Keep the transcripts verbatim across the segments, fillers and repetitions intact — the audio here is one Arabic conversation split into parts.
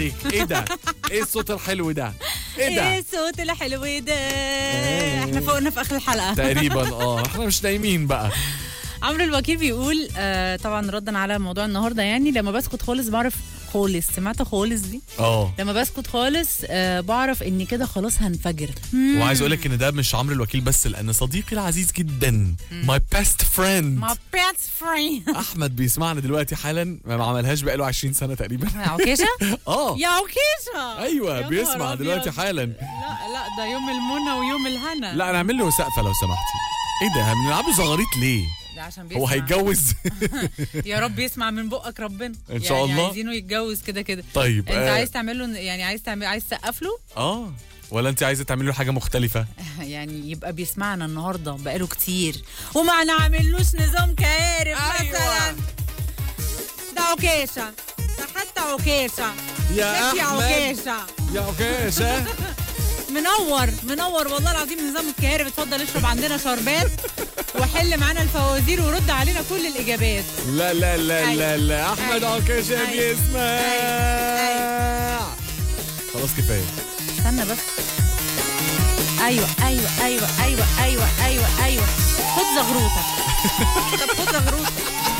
عليك. ايه ده؟ ايه الصوت الحلو ده؟ ايه ده؟ ايه الصوت الحلو ده؟ احنا فوقنا في اخر الحلقه تقريبا. اه احنا مش نايمين بقى. عمرو الوكيل بيقول آه طبعا ردا على موضوع النهارده، يعني لما بسكت خالص بعرف خالص، سمعت خالص دي؟ اه لما بسكت خالص آه بعرف اني كده خلاص هنفجر. وعايز اقول لك ان ده مش عمرو الوكيل بس، لان صديقي العزيز جدا ماي بيست فريند ما بيست فريند احمد بيسمعنا دلوقتي حالا، ما عملهاش بقاله عشرين سنه تقريبا. يا عكيشه اه يا عكيشه ايوه يا بيسمع نهار دلوقتي أبيض. حالا. لا لا ده يوم المنى ويوم الهنا. لا انا اعمل له سقفه لو سمحتي. ايه ده بنلعبه زغاريط ليه؟ ده عشان بيسمع. هو هيتجوز؟ يا رب يسمع من بقك ربنا إن شاء يعني الله. عايزينه يتجوز كده كده. طيب انت آه. عايز تعمل له يعني عايز تعمل عايز تسقف له اه ولا انت عايزه تعملي له حاجه مختلفه؟ يعني يبقى بيسمعنا النهارده بقاله كتير وما نعملوش نظام كهارب أيوة. مثلا. ده عكاشه، ده حتى عكاشه يا يا احمد عكاشه يا عكاشه منور منور والله العظيم. نظام الكهارب اتفضل اشرب عندنا شربات وحل معانا الفوازير ورد علينا كل الاجابات. لا لا لا لا لا احمد أيوة. عكاشه أيوة. بيسمع. أيوة. خلاص كفايه. استنى بس. ايوه ايوه ايوه ايوه ايوه ايوه ايوه خد زغروطه. طب خد زغروطه.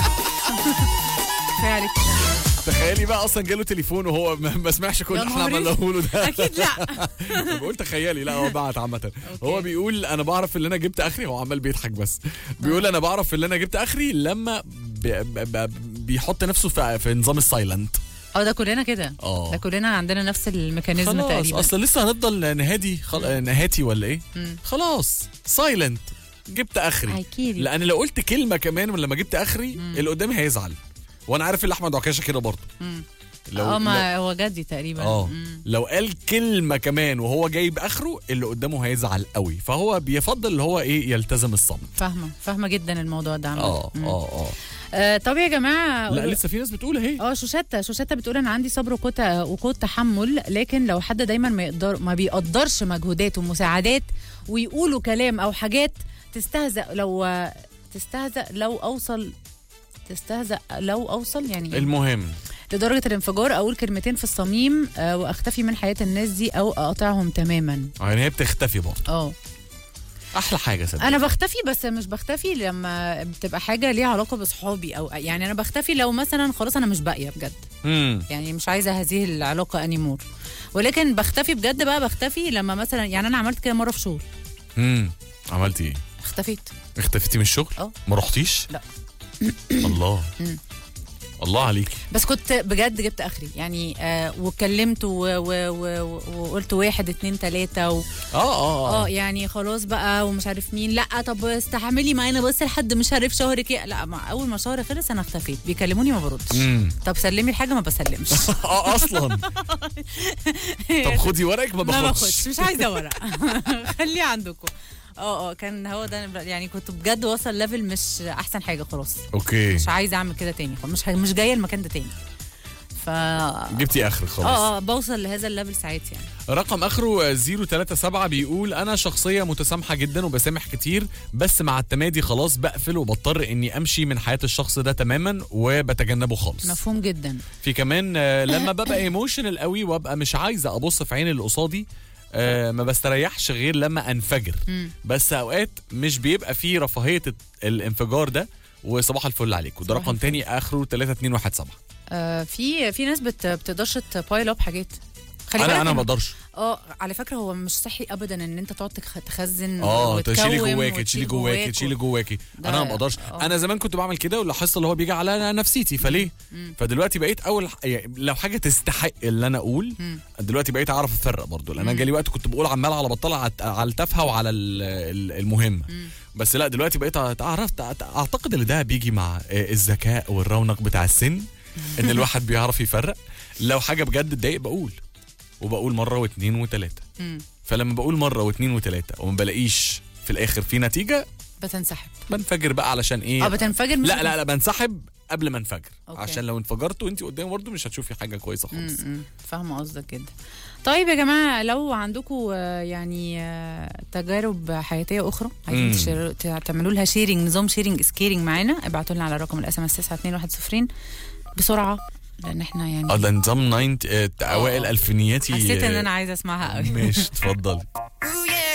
كفايه عليك. تخيلي بقى اصلا جاله تليفون وهو ما ما سمعش كل يا اللي احنا نهار عملناه له ده. اكيد لا. بقول تخيلي. لا هو بعت عامه. هو بيقول انا بعرف اللي انا جبت اخري. هو عمال بيضحك بس. بيقول انا بعرف اللي انا جبت اخري لما بي بي بيحط نفسه في, في نظام السايلنت. اه ده كلنا كده. اه ده كلنا عندنا نفس الميكانيزم خلاص تقريبا. اصلا لسه هنفضل نهادي خل... نهاتي ولا ايه؟ مم. خلاص سايلنت جبت اخري. هيكيري. لان لو قلت كلمه كمان لما جبت اخري اللي قدامي هيزعل. وانا عارف ان احمد عكاشه كده برضه. اه ما هو جدي تقريبا. اه مم. لو قال كلمه كمان وهو جايب اخره اللي قدامه هيزعل قوي، فهو بيفضل اللي هو ايه يلتزم الصمت. فاهمه فاهمه جدا الموضوع ده. اه اه اه آه طب يا جماعه. لا لسه في ناس بتقول اهي. اه شوشتة شوشتة بتقول انا عندي صبر وقوة وقوة تحمل، لكن لو حد دايما ما يقدر ما بيقدرش مجهودات ومساعدات ويقولوا كلام او حاجات تستهزأ لو تستهزأ لو اوصل تستهزأ لو اوصل يعني المهم لدرجة الانفجار، اقول كلمتين في الصميم آه واختفي من حياة الناس دي او اقاطعهم تماما. يعني هي بتختفي برضه. اه احلى حاجه صدق. انا بختفي بس مش بختفي لما بتبقى حاجه ليها علاقه باصحابي او يعني انا بختفي لو مثلا خلاص انا مش باقيه بجد. امم يعني مش عايزه هذه العلاقه انيمور، ولكن بختفي بجد بقى. بختفي لما مثلا يعني انا عملت كده مره في شغل. امم عملتي ايه؟ اختفيت. اختفيتي من الشغل؟ اه ما رحتيش؟ لا. الله الله عليك. بس كنت بجد جبت اخري يعني آه واتكلمت وقلت واحد اتنين تلاته و... اه اه اه يعني خلاص بقى ومش عارف مين. لا طب استحملي معانا بس لحد مش عارف شهرك ايه. لا ما اول ما شهر خلص انا اختفيت. بيكلموني ما بردش. مم. طب سلمي الحاجه ما بسلمش. اه اصلا. طب خدي ورقك ما ما باخدش. باخدش مش عايزه ورق. خليه عندكم. اه اه كان هو ده يعني كنت بجد وصل ليفل مش احسن حاجه خلاص. اوكي مش عايزه اعمل كده تاني مش مش جايه المكان ده تاني. ف جبتي اخر خلاص. اه اه بوصل لهذا الليفل ساعات يعني. رقم اخره صفر ثلاثة سبعة بيقول انا شخصيه متسامحه جدا وبسامح كتير، بس مع التمادي خلاص بقفل وبضطر اني امشي من حياه الشخص ده تماما وبتجنبه خالص. مفهوم جدا. في كمان آه، لما ببقى ايموشنال قوي وابقى مش عايزه ابص في عين اللي قصادي آه ما بستريحش غير لما انفجر. مم. بس اوقات مش بيبقى فيه رفاهيه الانفجار ده. وصباح الفل عليكم. ده صباح رقم الفل. تاني اخره ثلاثة اتنين واحد سبعة. آه في في ناس بت بتقدرش تبايل اب حاجات. خلي بالك انا انا إن- ما اقدرش. اه على فكره هو مش صحي ابدا ان انت تقعد تخ- تخزن اه وتكوم تشيلي جواكي وتشيل تشيلي جواكي جواك تشيلي جواكي. ده- انا ما بقدرش. آه. انا زمان كنت بعمل كده ولاحظت اللي هو بيجي على نفسيتي فليه. مم. فدلوقتي بقيت اول ح- يعني لو حاجه تستحق اللي انا اقول مم. دلوقتي بقيت اعرف افرق برضو. لان انا مم. جالي وقت كنت بقول عمال على بطال على على التافهه وعلى ال- ال- المهمه. مم. بس لا دلوقتي بقيت عرفت. اعتقد ان ده بيجي مع الذكاء والرونق بتاع السن ان الواحد بيعرف يفرق. لو حاجه بجد تضايق بقول وبقول مره واثنين وثلاثه. مم. فلما بقول مره واثنين وثلاثه وما بلاقيش في الاخر في نتيجه بتنسحب. بنفجر بقى علشان ايه. اه بتنفجر مش لا لا لا بنسحب قبل ما انفجر. أوكي. عشان لو انفجرت وانت قدامي برضه مش هتشوفي حاجه كويسه خالص. م- م. فاهمه قصدك جدا. طيب يا جماعه لو عندكم يعني آه، تجارب حياتيه اخرى عايزين مم. تشير- تع- تعملوا لها شيرنج، نظام شيرنج سكيرنج معانا، ابعتوا لنا على رقم الاس ام اس تسعة اتنين واحد صفر بسرعه لان احنا يعني اه ده نظام ناينت اوائل الفينياتي. حسيت ان انا عايزه اسمعها قوي. ماشي اتفضلي.